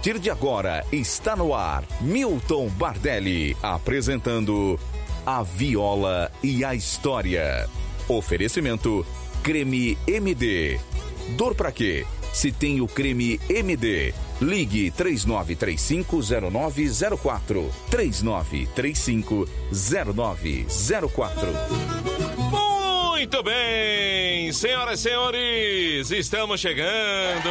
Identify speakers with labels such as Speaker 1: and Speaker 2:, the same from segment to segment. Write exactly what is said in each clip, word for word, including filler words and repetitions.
Speaker 1: partir de agora está no ar Milton Bardelli apresentando A Viola e a História. Oferecimento Creme M D. Dor pra quê? Se tem o Creme M D, ligue três nove três cinco zero nove zero quatro. três nove três cinco zero nove zero quatro.
Speaker 2: Muito bem, senhoras e senhores, estamos chegando.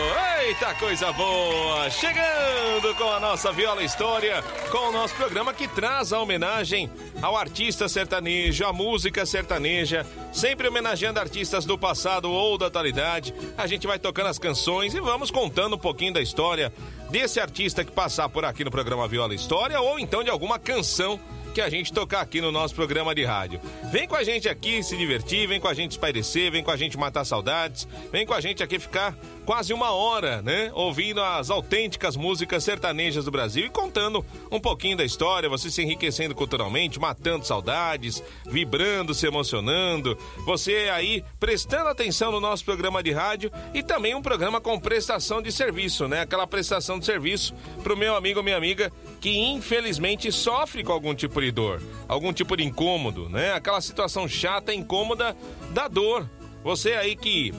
Speaker 2: Eita, coisa boa! Chegando com a nossa Viola História, com o nosso programa que traz a homenagem ao artista sertanejo, à música sertaneja, sempre homenageando artistas do passado ou da atualidade. A gente vai tocando as canções e vamos contando um pouquinho da história desse artista que passar por aqui no programa Viola História, ou então de alguma canção que a gente tocar aqui no nosso programa de rádio. Vem com a gente aqui se divertir, vem com a gente espairecer, vem com a gente matar saudades, vem com a gente aqui ficar quase uma hora, né, ouvindo as autênticas músicas sertanejas do Brasil e contando um pouquinho da história, você se enriquecendo culturalmente, matando saudades, vibrando, se emocionando, você aí prestando atenção no nosso programa de rádio e também um programa com prestação de serviço, né, aquela prestação de serviço pro meu amigo ou minha amiga que infelizmente sofre com algum tipo de dor, algum tipo de incômodo, né, aquela situação chata, incômoda da dor. Você aí que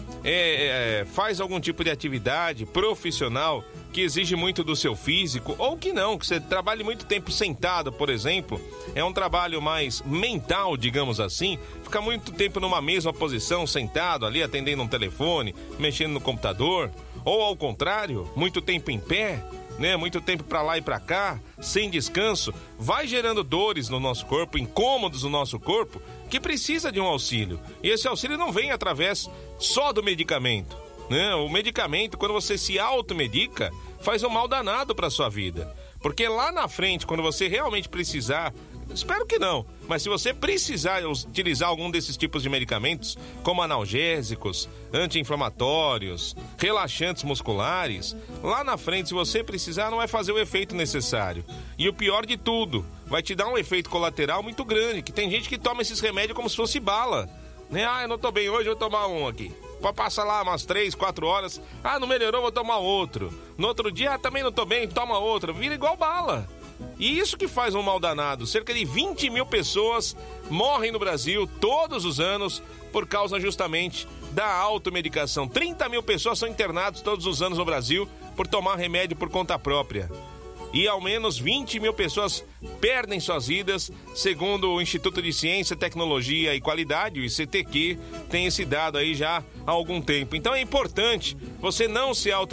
Speaker 2: é, é, faz algum tipo de atividade profissional que exige muito do seu físico, ou que não, que você trabalhe muito tempo sentado, por exemplo, é um trabalho mais mental, digamos assim, ficar muito tempo numa mesma posição, sentado ali, atendendo um telefone, mexendo no computador, ou ao contrário, muito tempo em pé, né, muito tempo pra lá e pra cá, sem descanso, vai gerando dores no nosso corpo, incômodos no nosso corpo, que precisa de um auxílio. E esse auxílio não vem através só do medicamento, né? O medicamento, quando você se automedica, faz um mal danado pra sua vida. Porque lá na frente, quando você realmente precisar, espero que não, mas se você precisar utilizar algum desses tipos de medicamentos, como analgésicos, anti-inflamatórios, relaxantes musculares, lá na frente, se você precisar, não vai fazer o efeito necessário. E o pior de tudo, vai te dar um efeito colateral muito grande, que tem gente que toma esses remédios como se fosse bala, né? Ah, eu não tô bem hoje, eu vou tomar um aqui. Pode passar lá umas três, quatro horas, ah, não melhorou, vou tomar outro. No outro dia, ah, também não tô bem, toma outro. Vira igual bala. E isso que faz um mal danado. Cerca de vinte mil pessoas morrem no Brasil todos os anos por causa justamente da automedicação. trinta mil pessoas são internadas todos os anos no Brasil por tomar remédio por conta própria. E ao menos vinte mil pessoas perdem suas vidas, segundo o Instituto de Ciência, Tecnologia e Qualidade, o I C T Q, tem esse dado aí já há algum tempo. Então é importante você não se automedicar.